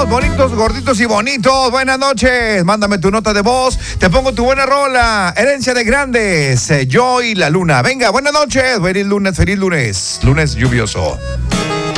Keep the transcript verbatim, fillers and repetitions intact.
bonitos, gorditos y bonitos. Buenas noches. Mándame tu nota de voz. Te pongo tu buena rola. Herencia de grandes. Eh, Yo y la luna. Venga, buenas noches. Feliz lunes, feliz lunes. Lunes lluvioso.